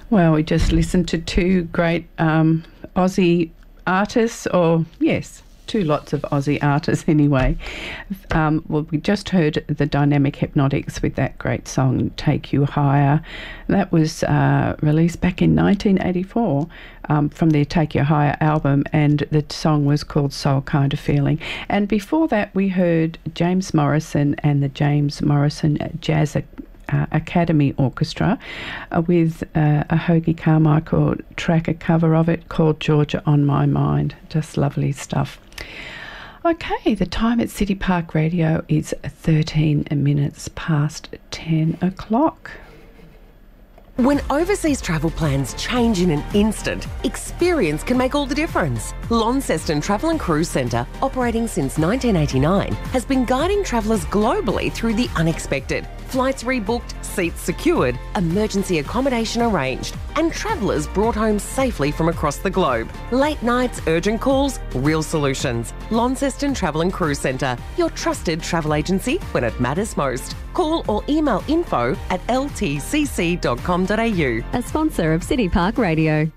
Well, we just listened to two great Aussie artists, two lots of Aussie artists anyway. Well, we just heard the Dynamic Hypnotics with that great song, Take You Higher. That was released back in 1984 from their Take You Higher album, and the song was called Soul Kind of Feeling. And before that, we heard James Morrison and the James Morrison Jazz Academy Orchestra with a Hoagy Carmichael track, a cover of it called Georgia on My Mind. Just lovely stuff. Okay, the time at City Park Radio is 13 minutes past 10 o'clock. When overseas travel plans change in an instant, experience can make all the difference. Launceston Travel and Cruise Centre, operating since 1989, has been guiding travellers globally through the unexpected. Flights rebooked, seats secured, emergency accommodation arranged, and travellers brought home safely from across the globe. Late nights, urgent calls, real solutions. Launceston Travel and Cruise Centre, your trusted travel agency when it matters most. Call or email info@ltcc.com.au. A sponsor of City Park Radio.